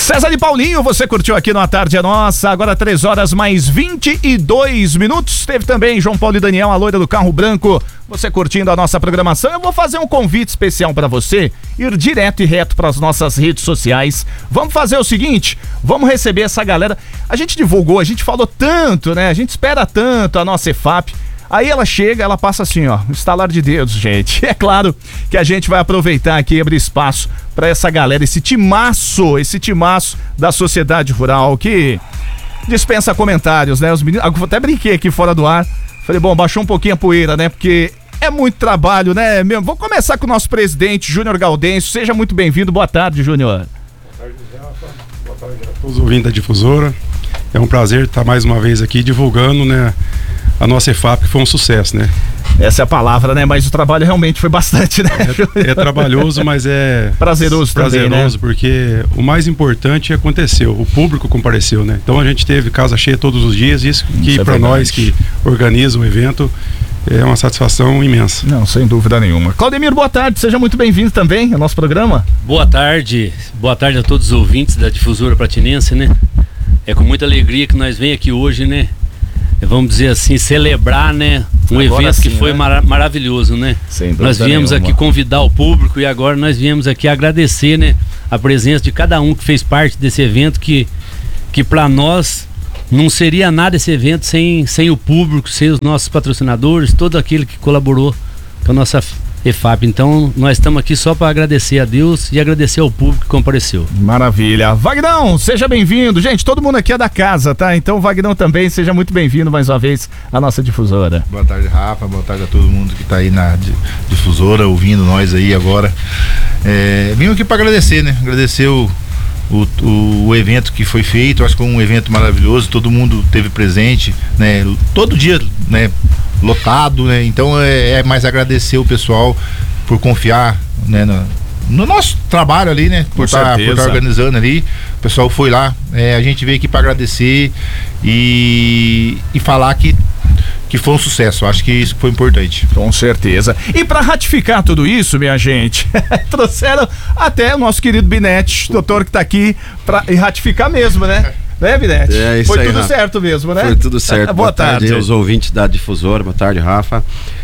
César e Paulinho, você curtiu aqui no A Tarde é Nossa, agora 3 horas mais 22 minutos. Teve também João Paulo e Daniel, a loira do carro branco, você curtindo a nossa programação. Eu vou fazer um convite especial para você ir direto e reto para as nossas redes sociais. Vamos fazer o seguinte, vamos receber essa galera. A gente divulgou, a gente falou tanto, né? A gente espera tanto a nossa EFAP. Aí ela chega, ela passa assim, ó, estalar de dedos, gente. É claro que a gente vai aproveitar aqui e abrir espaço para essa galera, esse timaço da sociedade rural que dispensa comentários, né? Os meninos, eu até brinquei aqui fora do ar. Falei, bom, baixou um pouquinho a poeira, né? Porque é muito trabalho, né? Vamos começar com o nosso presidente, Júnior Gaudêncio. Seja muito bem-vindo. Boa tarde, Júnior. Boa tarde, Rafa. Boa tarde a todos os ouvintes da Difusora. É um prazer estar mais uma vez aqui divulgando, né, a nossa EFAP, que foi um sucesso, né? Essa é a palavra, né? Mas o trabalho realmente foi bastante, né? É trabalhoso, mas é prazeroso também, né? Porque o mais importante aconteceu, o público compareceu, né? Então a gente teve casa cheia todos os dias, isso que para nós que organiza o evento é uma satisfação imensa. Não, sem dúvida nenhuma. Claudemir, boa tarde, seja muito bem-vindo também ao nosso programa. Boa tarde a todos os ouvintes da Difusora Pratinense, né? É com muita alegria que nós vem aqui hoje, né? Vamos dizer assim, celebrar, né? Um agora evento sim, que foi, né, maravilhoso, né? Nós viemos aqui convidar o público e agora nós viemos aqui agradecer, né, a presença de cada um que fez parte desse evento, que para nós não seria nada esse evento sem o público, sem os nossos patrocinadores, todo aquele que colaborou com a nossa EFAP. Então nós estamos aqui só para agradecer a Deus e agradecer ao público que compareceu. Maravilha. Vagnão, seja bem-vindo. Gente, todo mundo aqui é da casa, tá? Então Vagnão também, seja muito bem-vindo mais uma vez à nossa Difusora. Boa tarde, Rafa, boa tarde a todo mundo que está aí na Difusora, ouvindo nós aí agora. Vim aqui para agradecer, né? Agradecer o evento que foi feito. Acho que foi um evento maravilhoso, todo mundo teve presente, né? Todo dia, né? Lotado, né? Então é mais agradecer o pessoal por confiar, né, no nosso trabalho ali, né? Por estar organizando ali. O pessoal foi lá, a gente veio aqui para agradecer e falar que foi um sucesso. Acho que isso foi importante. Com certeza. E para ratificar tudo isso, minha gente, trouxeram até o nosso querido Binete, doutor, que tá aqui para ratificar mesmo, né? Né, Binete? É isso. Foi aí, tudo Rafa. Certo mesmo, né? Foi tudo certo. Boa tarde aos ouvintes da Difusora. Boa tarde, Rafa.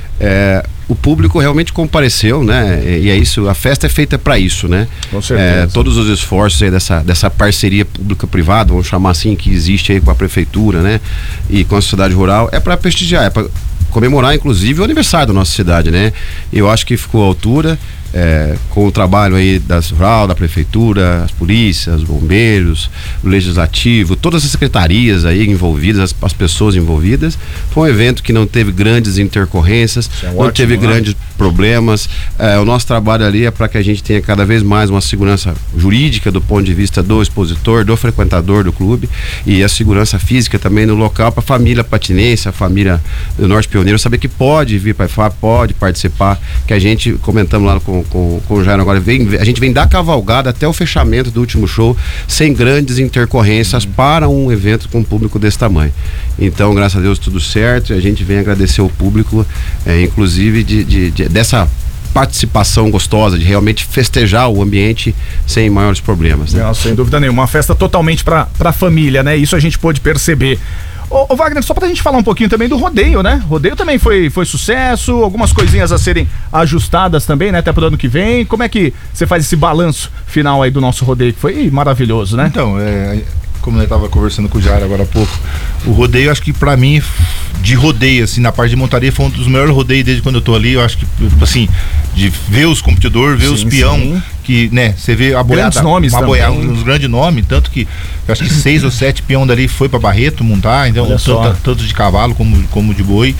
O público realmente compareceu, né? E é isso, a festa é feita para isso, né? Com certeza. Todos os esforços aí dessa parceria pública-privada, vamos chamar assim, que existe aí com a prefeitura, né? E com a sociedade rural, é para prestigiar, é para comemorar, inclusive, o aniversário da nossa cidade, né? Eu acho que ficou à altura. Com o trabalho aí da rural, da prefeitura, as polícias, os bombeiros, o legislativo, todas as secretarias aí envolvidas, as pessoas envolvidas. Foi um evento que não teve grandes intercorrências, não teve grandes problemas. O nosso trabalho ali é para que a gente tenha cada vez mais uma segurança jurídica do ponto de vista do expositor, do frequentador do clube, e a segurança física também no local para a família patinense, a família do Norte Pioneiro, saber que pode vir para a EFAP, pode participar, que a gente, comentamos lá com o Jairo agora, a gente vem da cavalgada até o fechamento do último show sem grandes intercorrências para um evento com um público desse tamanho. Então, graças a Deus, tudo certo, e a gente vem agradecer ao público, inclusive dessa participação gostosa, de realmente festejar o ambiente sem maiores problemas, né? Não, sem dúvida nenhuma, uma festa totalmente para a família, né? Isso a gente pôde perceber. Ô Wagner, só pra gente falar um pouquinho também do rodeio, né? Rodeio também foi sucesso, algumas coisinhas a serem ajustadas também, né? Até pro ano que vem. Como é que você faz esse balanço final aí do nosso rodeio, que foi maravilhoso, né? Então, como eu estava conversando com o Jair agora há pouco, o rodeio, acho que pra mim, de rodeio, assim, na parte de montaria, foi um dos melhores rodeios desde quando eu tô ali. Eu acho que, assim, de ver os competidores, ver os peão, que, né, você vê a boiada, grandes nomes uns grandes nomes, tanto que eu acho que 6 ou 7 peão dali foi pra Barreto montar, então, tanto de cavalo como de boi.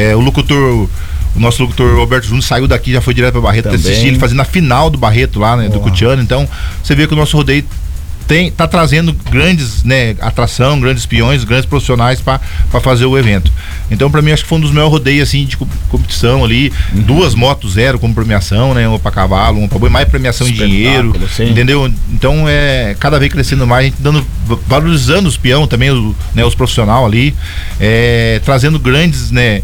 O nosso locutor Roberto Júnior saiu daqui, já foi direto pra Barreto assistir ele fazendo a final do Barreto lá, né, do Cutiano. Então, você vê que o nosso rodeio tá trazendo grandes, né, atração, grandes peões, grandes profissionais para fazer o evento. Então, para mim, acho que foi um dos melhores rodeios, assim, de competição ali. 2 motos 0 como premiação, né? Uma para cavalo, uma para boi, mais premiação em dinheiro, entendeu? Então, cada vez crescendo mais, a gente valorizando os peão também, os profissionais ali, trazendo grandes, né,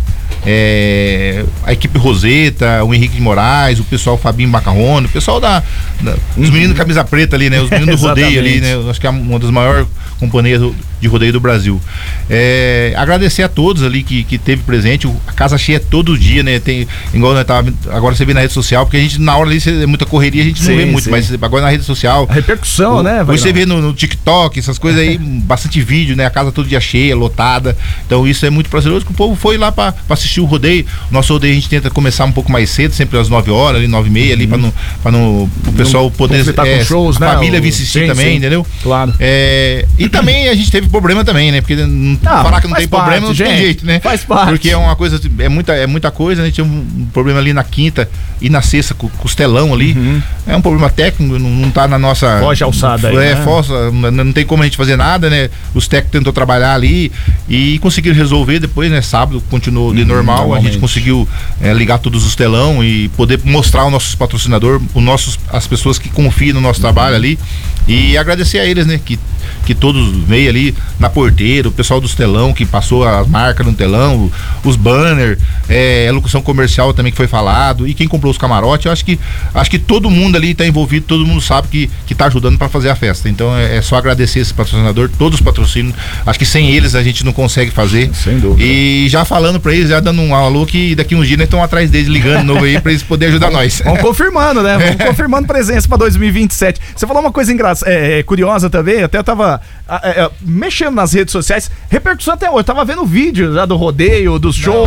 a equipe Roseta, o Henrique de Moraes, o pessoal Fabinho Macarrone, o pessoal os meninos camisa preta ali, né? Os meninos do rodeio ali, né? Acho que é uma das maiores companhias de rodeio do Brasil. Agradecer a todos ali que teve presente, a casa cheia todo dia, né? Igual agora você vê na rede social, porque a gente na hora ali é muita correria, a gente não vê muito, mas agora na rede social. A repercussão, né? Você vê no TikTok, essas coisas aí, bastante vídeo, né? A casa todo dia cheia, lotada. Então isso é muito prazeroso, que o povo foi lá pra assistir o rodeio. Nosso rodeio a gente tenta começar um pouco mais cedo, sempre às 9 horas, ali, 9h30, ali, o pessoal poder. Com shows, né? A família vir assistir também, entendeu? Claro. E também a gente teve problema também, né? Porque falar que não tem problema não tem jeito, né? Faz parte. Porque é uma coisa, é muita coisa, né? Tinha um problema ali na quinta e na sexta com os telão ali. É um problema técnico, não tá na nossa. Foge alçada aí. Né? Não tem como a gente fazer nada, né? Os técnicos tentou trabalhar ali e conseguiram resolver depois, né? Sábado continuou de normal, a gente conseguiu ligar todos os telão e poder mostrar aos nossos patrocinadores, as pessoas que confiam no nosso trabalho ali, e agradecer a eles, né? Que todos veio ali na porteira, o pessoal dos telão que passou as marcas no telão, os banners, a locução comercial também que foi falado, e quem comprou os camarotes. Eu acho que todo mundo ali está envolvido, todo mundo sabe que está ajudando para fazer a festa. Então é só agradecer esse patrocinador, todos os patrocínios. Acho que sem eles a gente não consegue fazer. Sem dúvida. E já falando para eles, já dando um alô, que daqui uns dias nós estamos atrás deles ligando de novo aí para eles poderem ajudar nós. Vamos confirmando, né? Vamos confirmando presença para 2027. Você falou uma coisa curiosa também, até eu tava mexendo nas redes sociais, repercussão até hoje, eu tava vendo vídeo já do rodeio, dos shows.